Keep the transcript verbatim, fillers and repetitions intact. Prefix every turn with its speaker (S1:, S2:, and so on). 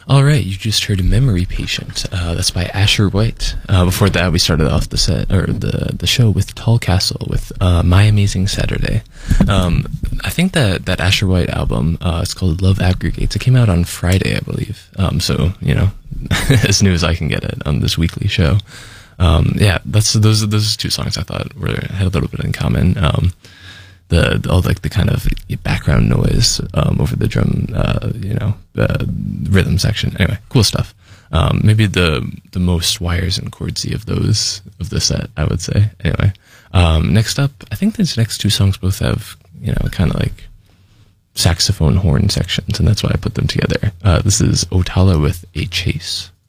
S1: All right, you just heard "Memory Patient." Uh, that's by Asher White. Uh, before that, we started off the set or the the show with Tall Castle with uh, "My Amazing Saturday." Um, I think that that Asher White album, uh, it's called "Love Aggregates." It came out on Friday, I believe. Um, so you know, as new as I can get it on this weekly show. Um, yeah, that's those those two songs I thought were had a little bit in common. Um, The, all like the kind of background noise um, over the drum, uh, you know, uh, rhythm section. Anyway, cool stuff. Um, maybe the the most wires and chordsy of those of the set, I would say. Anyway, um, next up, I think these next two songs both have, you know, kind of like saxophone horn sections, and that's why I put them together. Uh, this is Otala with A Chase.